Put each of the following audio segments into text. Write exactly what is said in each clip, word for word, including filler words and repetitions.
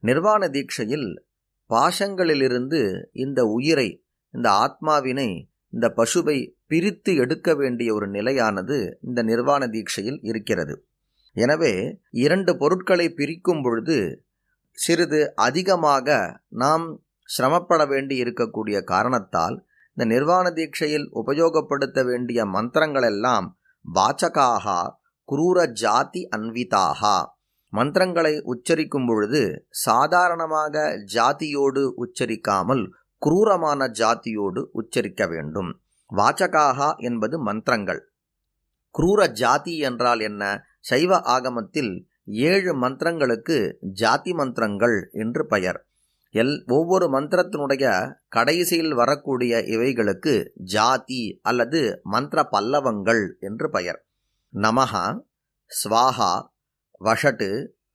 நிர்வாண தீட்சையில் பாசங்களிலிருந்து இந்த உயிரை, இந்த ஆத்மாவினை, இந்த பசுவை பிரித்து எடுக்க வேண்டிய ஒரு நிலையானது இந்த நிர்வாண தீட்சையில் இருக்கிறது. எனவே இரண்டு பொருட்களை பிரிக்கும் பொழுது சிறிது அதிகமாக நாம் சிரமப்பட வேண்டி இருக்கக்கூடிய காரணத்தால் இந்த நிர்வாண தீட்சையில் உபயோகப்படுத்த வேண்டிய மந்திரங்களெல்லாம் வாச்சகாகா குரூர ஜாதி அன்விதாகா. மந்திரங்களை உச்சரிக்கும் பொழுது சாதாரணமாக ஜாதியோடு உச்சரிக்காமல் குரூரமான ஜாதியோடு உச்சரிக்க வேண்டும். வாச்சகாகா என்பது மந்திரங்கள். குரூர ஜாதி என்றால் என்ன? சைவ ஆகமத்தில் ஏழு மந்திரங்களுக்கு ஜாதி மந்திரங்கள் என்று பெயர். எல் ஒவ்வொரு மந்திரத்தினுடைய கடைசியில் வரக்கூடிய இவைகளுக்கு ஜாதி அல்லது மந்திர பல்லவங்கள் என்று பெயர். நமஹா, ஸ்வாஹா, வஷட்டு,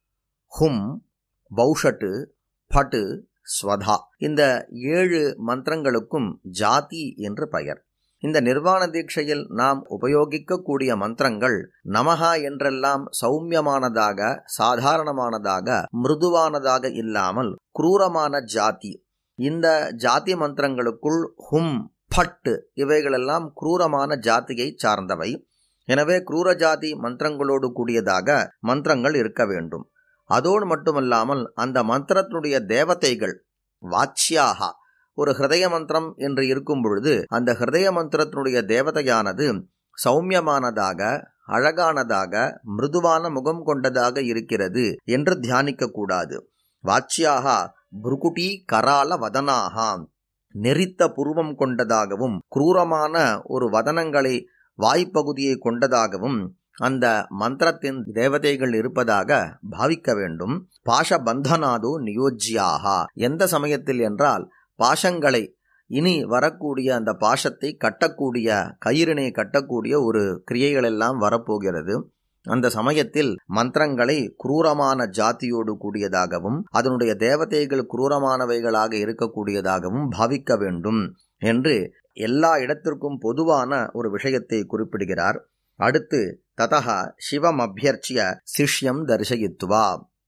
ஹும், பௌஷட்டு, பட்டு, ஸ்வதா இந்த ஏழு மந்திரங்களுக்கும் ஜாதி என்று பெயர். இந்த நிர்வாண தீட்சையில் நாம் உபயோகிக்கக்கூடிய மந்திரங்கள் நமஹா என்றெல்லாம் சௌமியமானதாக, சாதாரணமானதாக, மிருதுவானதாக இல்லாமல் குரூரமான ஜாதி. இந்த ஜாதி மந்திரங்களுக்குள் ஹும், பட்டு இவைகளெல்லாம் குரூரமான ஜாதியை சார்ந்தவை. எனவே குரூர ஜாதி மந்திரங்களோடு கூடியதாக மந்திரங்கள் இருக்க வேண்டும். அதோடு மட்டுமல்லாமல் அந்த மந்திரத்தினுடைய தேவதைகள் வாச்சியாக, ஒரு ஹிருதய மந்திரம் என்று இருக்கும் பொழுது அந்த ஹிருதய மந்திரத்தினுடைய தேவதையானது சௌமியமானதாக, அழகானதாக, மிருதுவான முகம் கொண்டதாக இருக்கிறது என்று தியானிக்க கூடாது. வாச்சியாக புருகுட்டி கரால வதனாகா, நெறித்த புருவம் கொண்டதாகவும் குரூரமான ஒரு வதனங்களை வாய்ப்பகுதியை கொண்டதாகவும் அந்த மந்திரத்தின் தேவதைகள் இருப்பதாக பாவிக்க வேண்டும். பாஷ பந்தனாதோ நியோஜ்யாகா, எந்த சமயத்தில் என்றால் பாஷங்களை, இனி வரக்கூடிய அந்த பாஷத்தை கட்டக்கூடிய, கயிறினை கட்டக்கூடிய ஒரு கிரியைகளெல்லாம் வரப்போகிறது. அந்த சமயத்தில் மந்திரங்களை குரூரமான ஜாதியோடு கூடியதாகவும் அதனுடைய தேவதைகள் குரூரமானவைகளாக இருக்கக்கூடியதாகவும் பாவிக்க வேண்டும் என்று எல்லா இடத்திற்கும் பொதுவான ஒரு விஷயத்தை குறிப்பிடுகிறார். அடுத்து ததஹ சிவம் அபியர்ச்சிய சிஷ்யம் தரிசயித்வா.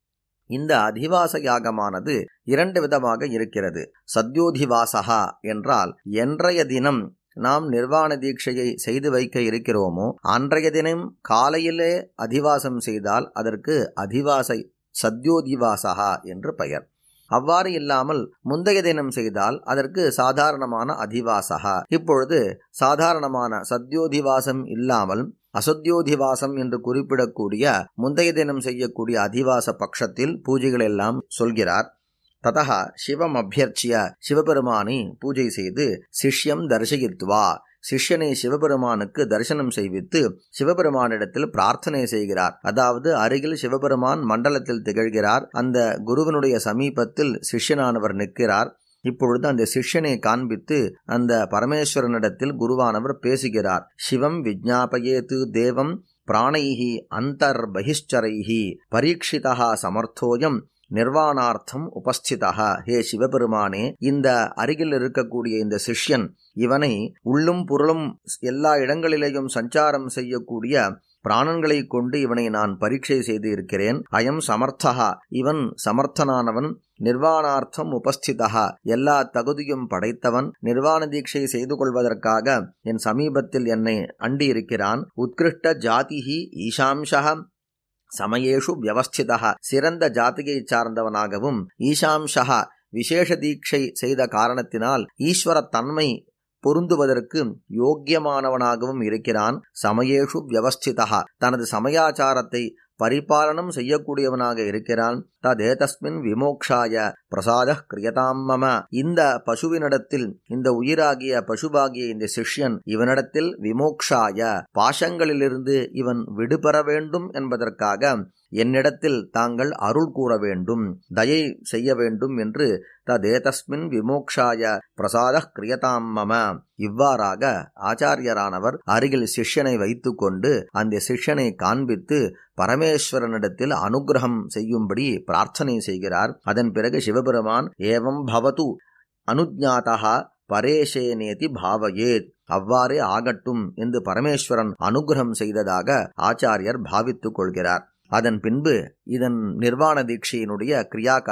இந்த அதிவாச யாகமானது இரண்டு விதமாக இருக்கிறது. சத்யோதிவாசகா என்றால் என்றைய தினம் நாம் நிர்வாண தீட்சையை செய்து வைக்க இருக்கிறோமோ அன்றைய தினம் காலையிலே அதிவாசம் செய்தால் அதற்கு அதிவாசை சத்யோதிவாசகா என்று பெயர். அவ்வாறு இல்லாமல் முந்தைய தினம் செய்தால் அதற்கு சாதாரணமான அதிவாசகா. இப்பொழுது சாதாரணமான சத்யோதிவாசம் இல்லாமல் அசத்யோதிவாசம் என்று குறிப்பிடக்கூடிய முந்தைய தினம் செய்யக்கூடிய அதிவாச பட்சத்தில் பூஜைகள் எல்லாம் சொல்கிறார். ததஹ சிவம் அபியர்ச்சிய, சிவபெருமானை பூஜை செய்து சிஷ்யம் தரிசயித்வா, சிஷ்யனை சிவபெருமானுக்கு தரிசனம் செய்வித்து சிவபெருமானிடத்தில் பிரார்த்தனை செய்கிறார். அதாவது அருகில் சிவபெருமான் மண்டலத்தில் திகழ்கிறார். அந்த குருவினுடைய சமீபத்தில் சிஷ்யனானவர் நிற்கிறார். இப்பொழுது அந்த சிஷ்யனை காண்பித்து அந்த பரமேஸ்வரனிடத்தில் குருவானவர் பேசுகிறார். சிவம் விஜ்ஞாபயேது தேவம் பிராணைஹி அந்தர் பகிஷ்சரைஹி பரீட்சிதா சமர்த்தோயம் நிர்வாணார்த்தம் உபஸ்திதா. ஹே சிவபெருமானே, இந்த அருகில் இருக்கக்கூடிய இந்த சிஷ்யன், இவனை உள்ளும் புறலும் எல்லா இடங்களிலேயும் சஞ்சாரம் செய்யக்கூடிய பிராணங்களை கொண்டு இவனை நான் பரீட்சை செய்து இருக்கிறேன். அயம் சமர்த்தகா, இவன் சமர்த்தனானவன். நிர்வாணார்த்தம் உபஸ்திதா, எல்லா தகுதியும் படைத்தவன். நிர்வாண தீட்சை செய்து கொள்வதற்காக என் சமீபத்தில் என்னை அண்டி இருக்கிறான். உத்கிருஷ்ட ஜாதிஹி ஈஷாம்சஹ சமயேஷு வியவஸ்திதா, சிறந்த ஜாதியை சார்ந்தவனாகவும் ஈஷாம்சஹ விசேஷ தீட்சை செய்த காரணத்தினால் ஈஸ்வர தன்மை பொருந்துவதற்கு யோக்கியமானவனாகவும் இருக்கிறான். சமயேஷு வியவஸ்திதா, தனது சமயாச்சாரத்தை பரிபாலனம் செய்யக்கூடியவனாக இருக்கிறான். ததேதஸ்மின் விமோக்ஷாய பிரசாத கிரியதாம் மம, இந்த பசுவினிடத்தில், இந்த உயிராகிய பசுவாகிய இந்த சிஷ்யன் இவனிடத்தில் விமோக்ஷாய பாசங்களிலிருந்து இவன் விடுபெற வேண்டும் என்பதற்காக என்னிடத்தில் தாங்கள் அருள் கூற வேண்டும், தயை செய்ய வேண்டும் என்று ததேதஸ்மின் விமோக்ஷாய பிரசாத கிரியதாம் மம. இவ்வாறாக ஆச்சாரியரானவர் அருகில் சிஷ்யனை வைத்து கொண்டு அந்த சிஷ்யனை காண்பித்து பரமேஸ்வரனிடத்தில் அனுகிரகம் செய்யும்படி பிரார்த்தனை செய்கிறார். அதன் பிறகு சிவபெருமான் ஏவம் பவது அனுஜ்ஞாதா பரேஷேனேதி பாவயேத், அவ்வாறே ஆகட்டும் என்று பரமேஸ்வரன் அனுகிரகம் செய்ததாக ஆச்சாரியர் பாவித்துக் கொள்கிறார். அதன் பின்பு இதன் நிர்வாண தீட்சையினுடைய கிரியா